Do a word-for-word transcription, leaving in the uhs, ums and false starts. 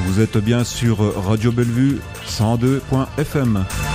Vous êtes bien sur Radio Bellevue cent deux point F M.